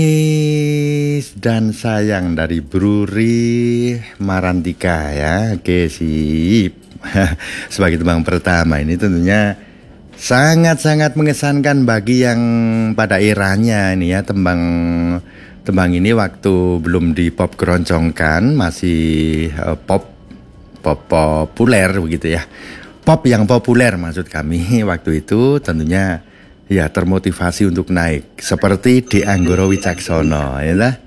Dan sayang dari Bruri Marantika ya. Oke, sip. Sebagai tembang pertama ini tentunya sangat-sangat mengesankan bagi yang pada eranya ini ya. Tembang ini waktu belum di pop keroncongkan, masih pop populer begitu ya. Pop yang populer maksud kami waktu itu tentunya ya termotivasi untuk naik seperti di Anggoro Wicaksono ya lah.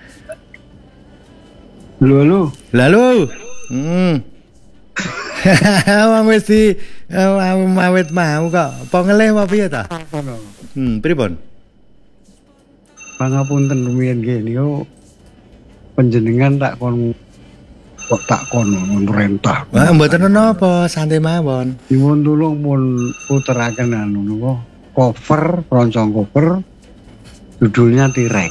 Lalu. Wong wis di awet mau kok. Apa ngelih apa piye ta? Pripun? Pangapunten rumiyin nggih niku panjenengan tak kon perintah. Wah, mboten napa, santai mawon. Nyuwun tulung pun puteraken anu napa cover, keroncong cover judulnya Tirek.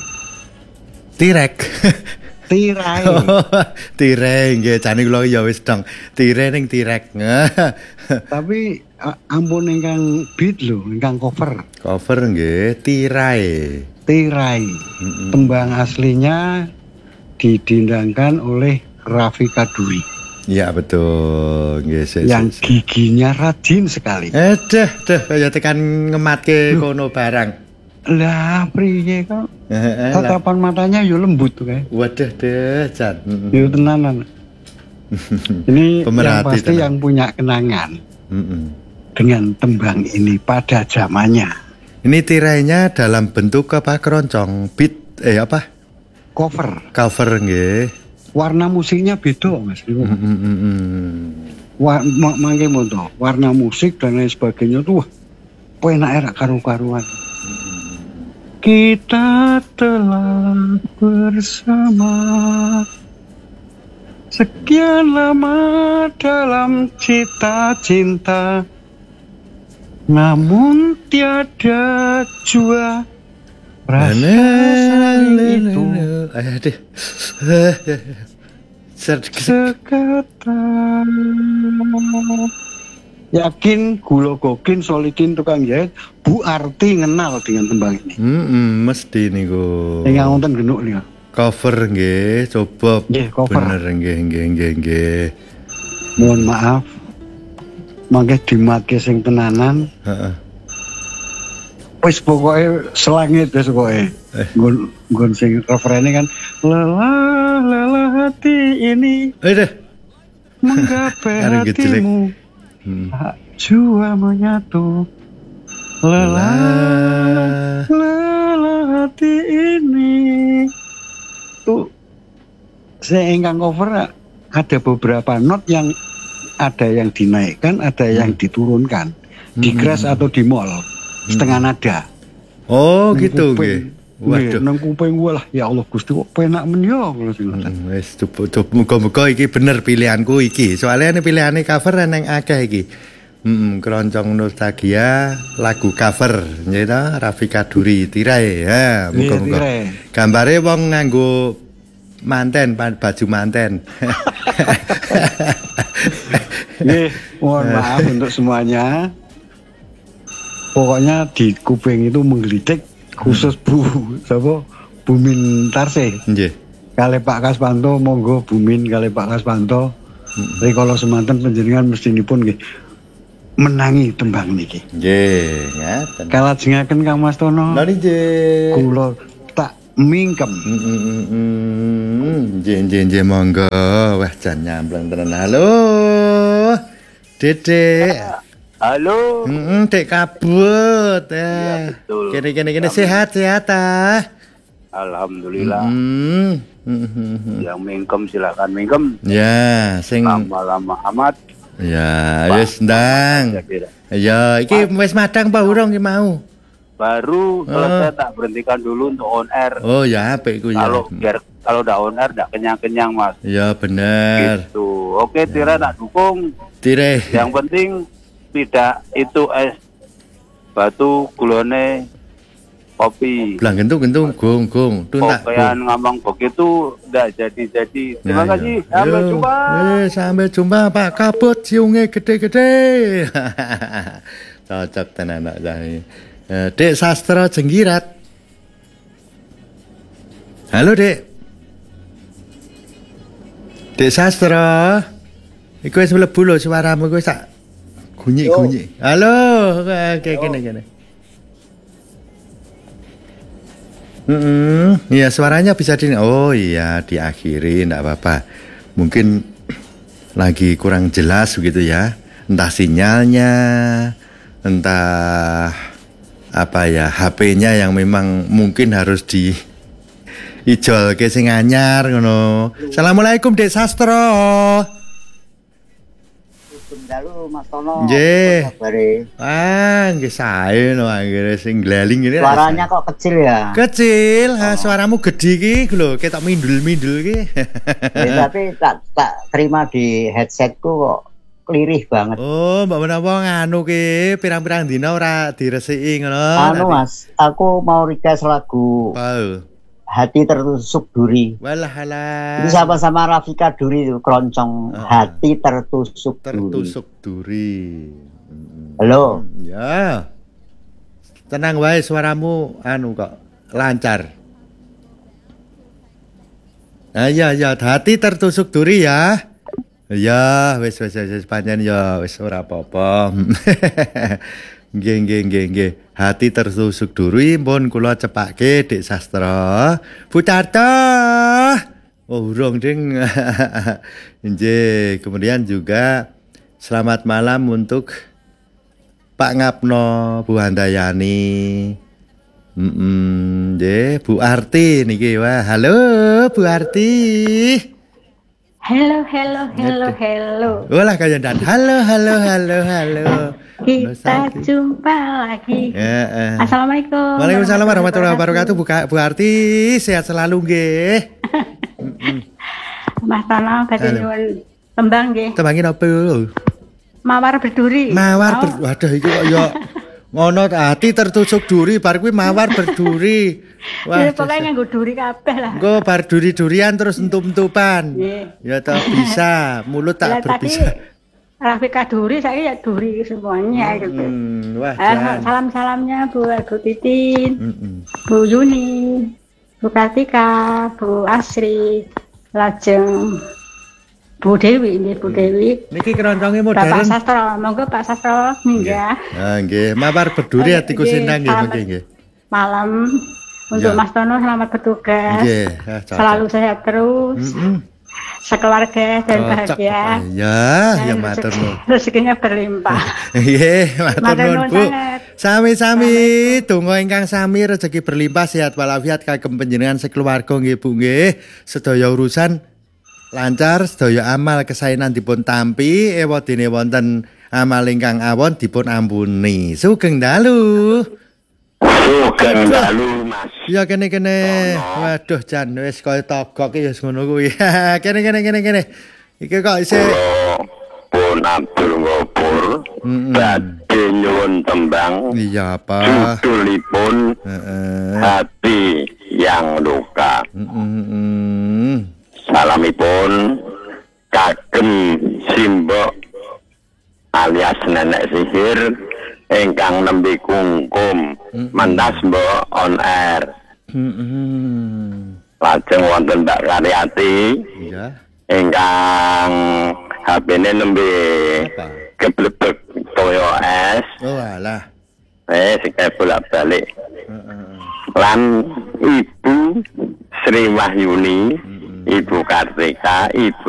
Tirai. Tirai nggih, jane kula ya wis dong. Tirai ning Tirek. Tapi ampun ingkang beat lho, ingkang cover. Cover nggih, Tirai. Tembang aslinya didindangkan oleh Raffi Kaduri. Ya betul, yang giginya rajin sekali. Deh, kaya tekan ngematke kono barang. Lah, priye kok? Tatapan matanya yo lembut tuh kayak. Waduh deh, Jan. Yo tenanan. Ini pemerhati yang pasti tenan. Yang punya kenangan dengan tembang ini pada zamannya. Ini tirainya dalam bentuk apa? Keroncong, beat, apa? Cover nggih. Warna musiknya beda Mas. Mangke monto, warna musik dan lain sebagainya tuh penak era karu-karuan. Kita telah bersama sekian lama dalam cita-cinta, namun tiada jua rasa saling itu sekata. Yakin Gulo Gogin Solikin tukang jahit Bu Arti ngenal dengan tembang ini. Mesti niku. Ingkang wonten genuk nih. Cover nggih, coba. Nggih, cover. Bener nggih. Mohon maaf. Mangke dimatke sing tenanan. Heeh. Wis pokoke selangit wis pokoke. Nggon sing referene kan lelah hati ini. Menggapai hatimu. Jua menyatu. Lelah hati ini. Tuh saya ingkang cover ada beberapa not yang ada yang dinaikkan, ada yang diturunkan. Di crash atau di mall. Setengah nada. Oh gitu nggih. Waduh, nang kuping gua lah. Ya Allah Gusti kok penak men yo ngono sing ngoten. Wis muga-muga iki bener pilihanku iki. Soalnya ini pilihane cover nang akeh iki. Keroncong nostalgia lagu cover nggih ta Raffi Kaduri Tirai. Ha, muga-muga. Gambare wong nganggo manten, baju manten. Nggih, mohon maaf untuk semuanya. Pokoknya di kuping itu menggelitik khusus Bumin Tarse. Nggih. Kali Pak Kaspanto monggo Bumin kali Pak Kaspanto. Tapi kalau semanten panjenengan mestinipun nggih menangi tembang niki. Nggih, ngaten. Kalajengaken Kang Mas Tono. Lha nggih. Kula tak mingkem. Nggih monggo. Wah jan nyampleng tenan. Halo. Dedek. Halo. Dek kabut. Ya, betul. Kene sehat ah. Alhamdulillah. Yang mingkem silakan mingkem. Ya, sing lama-lama amat. Ya, wis ndang. Ya, iki wis madang apa urung iki mau? Baru selesai tak berhentikan dulu untuk on air. Oh ya, apik ku ya. Kalau udah on air enggak kenyang-kenyang, Mas. Ya bener. Gitu. Oke, Tira tak dukung. Tire. Yang penting tidak itu es batu gulone kopi. Belang gentung gong. Pokoknya ngomong begitu enggak jadi. Terima kasih. Sampai jumpa. Sampai jumpa Pak Kabut siunge gede-gede. Cocok tenan Dek Sastra Jenggirat. Halo, Dek. Dek Sastro. Iku wis mlebu lho suaramu iku sak gunyi-gunyi. Halo, oke kene. Iya suaranya bisa oh iya diakhiri enggak apa-apa. Mungkin lagi kurang jelas begitu ya. Entah sinyalnya, entah apa ya HP-nya yang memang mungkin harus di ijol ke sing anyar ngono. Assalamualaikum Dek Sastro. Dalu Mas Tono. Nggih. Kabare? Nggih sae no anggere sing glaling ngene. Suaranya kok kecil ya? Kecil, suaramu gede iki lho, ketok mindul-mindul iki. Tapi tak terima di headsetku kok klirih banget. Oh, mbak menapa nganu ki pirang-pirang dina ora diresiki ngono. Anu Mas, aku mau request lagu Hati Tertusuk Duri. Walah alah. Itu sama-sama Rafika Duri itu keroncong Hati Tertusuk Duri. Halo. Ya. Tenang wae suaramu anu kok lancar. Ya, Hati Tertusuk Duri ya. Ya, wis pancen ya wis ora apa-apa. Nggih. Hati Tertusuk Duri pun kula cepake Dek Sastro. Bu Tarto. Oh, urung ding. Nggih, kemudian juga selamat malam untuk Pak Ngapno, Bu Handayani. Nggih, Bu Arti niki wah. Halo Bu Arti. Halo. Walah kaya dan halo. Kita jumpa lagi. Assalamualaikum. Waalaikumsalam warahmatullahi wabarakatuh. Bu Arti sehat selalu nggih. Mas Tono badhe nyuwun tembang nggih. Tembangin apa? Mawar berduri. Waduh iki kok ya ngono Hati Tertusuk Duri bar kuwi mawar berduri. Wah, pokoknya nganggo duri kabeh lah. Engko bar duri-durian terus entum-entupan. Ya toh bisa, mulut tak berbisa. Rafika Duri saiki ya duri semuanya gitu. Wah, salam-salamnya Bu Titin, Bu Yuni, Bu Kartika, Bu Asri, lajeng Bu Dewi. Niki keronconge modern. Bapak Sastro, monggo Pak Sastro minggah. Nggih, mawar berduri hatiku sindang nggih. Malam untuk Mas Tono selamat bertugas. Nggih, selalu sehat terus. Sekeluarga dan bahagia. Ya matur nuwun. Rezekinya berlimpah. Nggih, matur nuwun Bu. Sami-sami donga ingkang sami rezeki berlimpah sehat walafiat kagem panjenengan sekeluarga nggih Bu nggih. Sedaya urusan lancar, sedaya amal kesaenan dipun tampi, ewadene wonten amal ingkang awon dipun ampuni. Sugeng dalu. Sugeng dalu Mas. Ya kene. Waduh jan wis kaya togok ya ngono kuwi. Kene. Iki kok isih pun Abdul Ghafur. Badhe nyuwun tembang. Iya apa? Judulipun Hati Yang Luka. Salamipun kagem Simbok alias nenek sihir ingkang nembe kungkum mentas Mbok on air. Lajeng wonten Mbak Karyati ingkang HP-ne nembe keblebek toyo es. Oh alah. Sing bolak-balik. Lan Ibu Sri Wahyuni, Ibu Kartika, Ibu